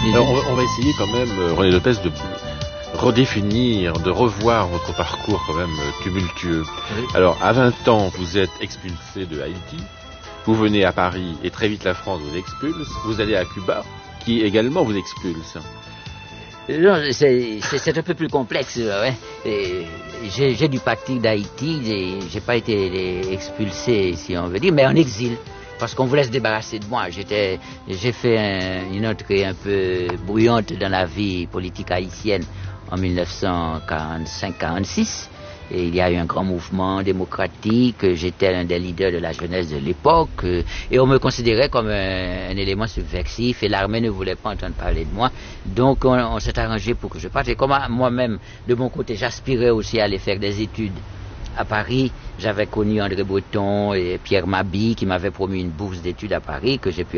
Alors, on va essayer quand même, René Lopez, de redéfinir, de revoir votre parcours quand même tumultueux. Oui. Alors, à 20 ans, vous êtes expulsé de Haïti, vous venez à Paris et très vite la France vous expulse, vous allez à Cuba, qui également vous expulse. Non, c'est un peu plus complexe. Ouais. J'ai dû partir d'Haïti, j'ai pas été expulsé, si on veut dire, mais en exil. Parce qu'on voulait se débarrasser de moi. J'ai fait une entrée un peu bruyante dans la vie politique haïtienne en 1945-46. Et il y a eu un grand mouvement démocratique. J'étais l'un des leaders de la jeunesse de l'époque. Et on me considérait comme un élément subversif. Et l'armée ne voulait pas entendre parler de moi. Donc on s'est arrangé pour que je parte. Et comme moi-même, de mon côté, j'aspirais aussi à aller faire des études à Paris, j'avais connu André Breton et Pierre Mabille qui m'avaient promis une bourse d'études à Paris que j'ai pu